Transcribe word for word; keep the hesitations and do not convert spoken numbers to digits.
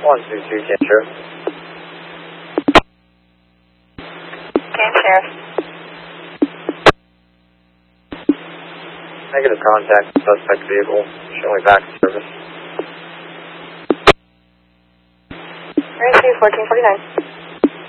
one two two, Camp Sheriff. Camp Sheriff. Negative contact, suspect vehicle, showing back in service. Range two, fourteen forty-nine.